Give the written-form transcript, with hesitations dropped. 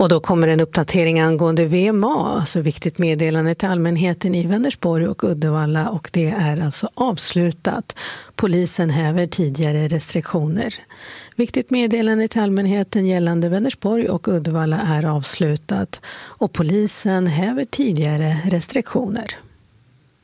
Och då kommer en uppdatering angående VMA, alltså viktigt meddelande till allmänheten i Vänersborg och Uddevalla, och det är alltså avslutat. Polisen häver tidigare restriktioner. Viktigt meddelande till allmänheten gällande Vänersborg och Uddevalla är avslutat och polisen häver tidigare restriktioner.